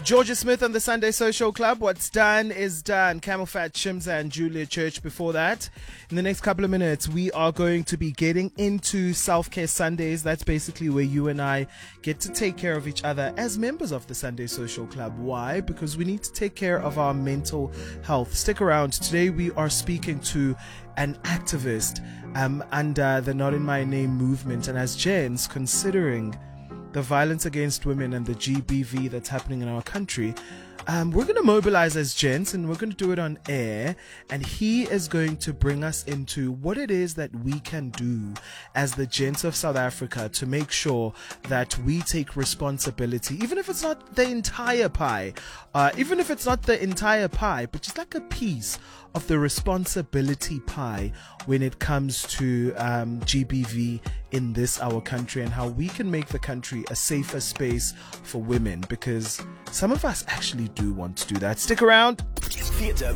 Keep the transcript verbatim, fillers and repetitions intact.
Georgia Smith on the Sunday Social Club. What's done is done. Camel Fat, Shimza and Julia Church before that. In the next couple of minutes, we are going to be getting into Self-Care Sundays. That's basically where you and I get to take care of each other as members of the Sunday Social Club. Why? Because we need to take care of our mental health. Stick around. Today we are speaking to an activist um, under the Not In My Name movement. And as gents, considering the violence against women and the G B V that's happening in our country, um, we're going to mobilize as gents and we're going to do it on air, and he is going to bring us into what it is that we can do as the gents of South Africa to make sure that we take responsibility, even if it's not the entire pie, uh, even if it's not the entire pie, but just like a piece of the responsibility pie when it comes to um, G B V in this our country, and how we can make the country a safer space for women, because some of us actually do want to do that. Stick around. Theatre